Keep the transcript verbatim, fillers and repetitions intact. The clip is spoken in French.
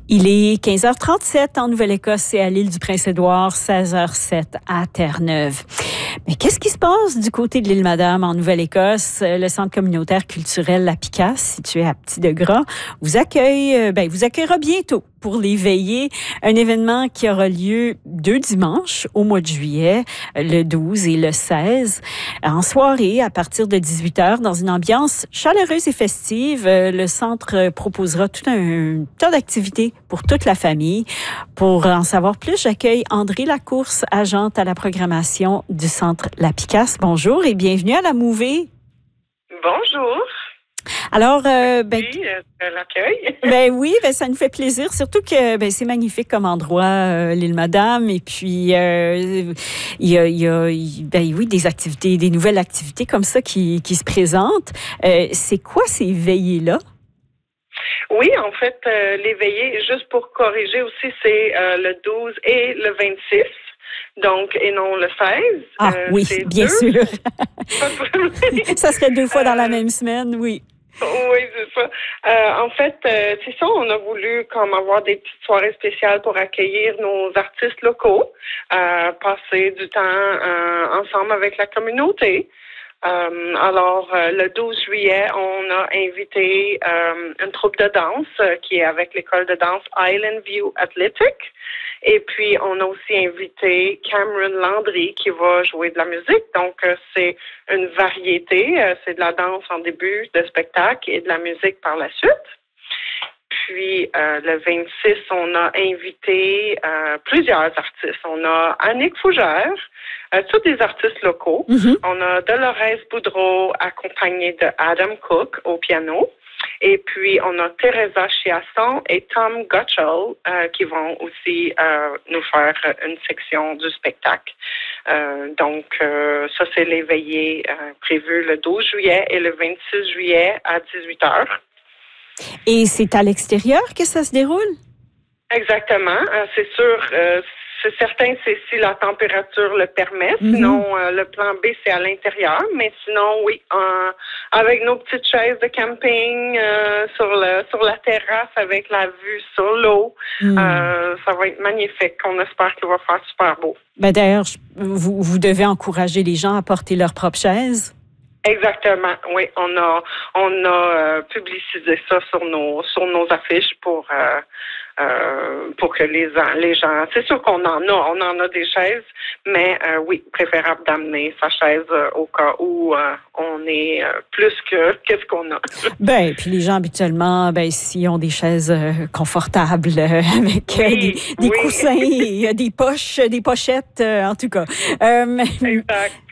Il est quinze heures trente-sept en Nouvelle-Écosse et à l'île du Prince-Édouard, seize heures zéro sept à Terre-Neuve. Mais qu'est-ce qui se passe du côté de l'île Madame en Nouvelle-Écosse? Le centre communautaire culturel La Picasse, situé à Petit-de-Gras, vous accueille, ben, vous accueillera bientôt pour les veillées, un événement qui aura lieu deux dimanches au mois de juillet, le douze et le seize, en soirée à partir de dix-huit heures, dans une ambiance chaleureuse et festive. Le centre proposera tout un tas d'activités pour toute la famille. Pour en savoir plus, j'accueille André Lacourse, agente à la programmation du centre La Picasse. Bonjour et bienvenue à la Mouvée. Bonjour. Alors, euh, ben, oui, euh, l'accueil. Ben oui, ben ça nous fait plaisir, surtout que ben c'est magnifique comme endroit, euh, l'île Madame, et puis euh, il y a, il y a ben oui des activités, des nouvelles activités comme ça qui qui se présentent. Euh, c'est quoi ces veillées là? Oui, en fait, euh, les veillées, juste pour corriger aussi, c'est euh, le douze et le vingt-six. Donc, et non le seize. Ah euh, oui, bien deux. sûr. Ça serait deux fois dans la même semaine, oui. Oui, c'est ça. Euh, en fait, euh, c'est ça, on a voulu comme avoir des petites soirées spéciales pour accueillir nos artistes locaux, euh, passer du temps euh, ensemble avec la communauté. Euh, alors, euh, le douze juillet, on a invité euh, une troupe de danse euh, qui est avec l'école de danse Island View Athletic. Et puis, on a aussi invité Cameron Landry qui va jouer de la musique. Donc, euh, c'est une variété. Euh, c'est de la danse en début de spectacle et de la musique par la suite. Puis, euh, le vingt-six, on a invité euh, plusieurs artistes. On a Annick Fougère, euh, tous des artistes locaux. Mm-hmm. On a Dolores Boudreau, accompagnée de Adam Cook au piano. Et puis, on a Teresa Chiasson et Tom Gotchell euh, qui vont aussi euh, nous faire une section du spectacle. Euh, donc, euh, ça, c'est les veillées euh, prévues le douze juillet et le vingt-six juillet à dix-huit heures. Et c'est à l'extérieur que ça se déroule? Exactement. Euh, c'est sûr, euh, c'est certain, c'est si la température le permet. Mm-hmm. Sinon, euh, le plan B, c'est à l'intérieur. Mais sinon, oui, euh, avec nos petites chaises de camping euh, sur le sur la terrasse avec la vue sur l'eau, mm. euh, ça va être magnifique. On espère qu'il va faire super beau. Ben d'ailleurs, vous, vous devez encourager les gens à porter leurs propres chaises. Exactement, oui, on a on a euh, publicisé ça sur nos sur nos affiches pour euh, euh, pour que les les gens, c'est sûr qu'on en a, on en a des chaises, mais euh, oui, préférable d'amener sa chaise euh, au cas où euh, on est euh, plus que qu'est-ce qu'on a. Ben puis les gens habituellement, ben s'ils ont des chaises euh, confortables euh, avec euh, oui, des, des oui. coussins, et, euh, des poches, des pochettes, euh, en tout cas. Euh, exact.